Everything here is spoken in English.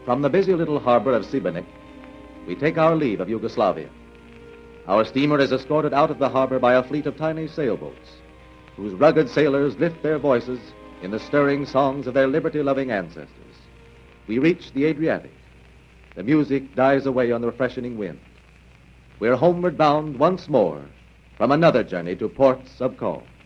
From the busy little harbor of Šibenik, we take our leave of Yugoslavia. Our steamer is escorted out of the harbor by a fleet of tiny sailboats, whose rugged sailors lift their voices in the stirring songs of their liberty-loving ancestors. We reach the Adriatic. The music dies away on the freshening wind. We're homeward bound once more from another journey to ports of call.